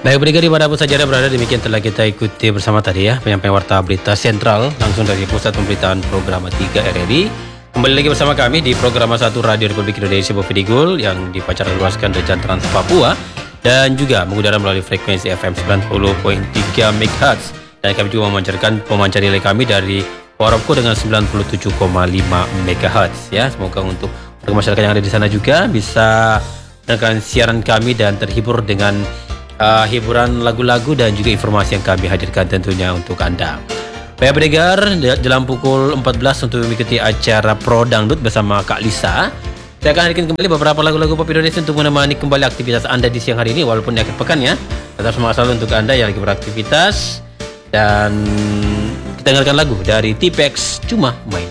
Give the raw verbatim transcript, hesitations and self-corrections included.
Baik pendengar dimanapun saja Anda berada, demikian telah kita ikuti bersama tadi ya penyampaian warta berita sentral langsung dari Pusat Pemberitaan Program tiga R R I. Kembali lagi bersama kami di Program satu Radio Republik Indonesia Bovedigul yang dipancarkan luaskan dari Trans Papua dan juga mengudara melalui frekuensi F M sembilan puluh koma tiga megahertz, dan kami juga memancarkan pemancar nilai kami dari Warapko dengan sembilan puluh tujuh koma lima megahertz ya. Semoga untuk masyarakat yang ada di sana juga bisa mendengarkan siaran kami dan terhibur dengan Uh, hiburan lagu-lagu dan juga informasi yang kami hadirkan tentunya untuk Anda. Baik pendengar, dalam pukul empat belas untuk mengikuti acara Pro Dangdut bersama Kak Lisa, saya akan hadirkan kembali beberapa lagu-lagu pop Indonesia untuk menemani kembali aktivitas Anda di siang hari ini walaupun di akhir pekan ya. Tetap semangat selalu untuk Anda yang lagi beraktivitas, dan kita dengarkan lagu dari T-Pex Cuma Main.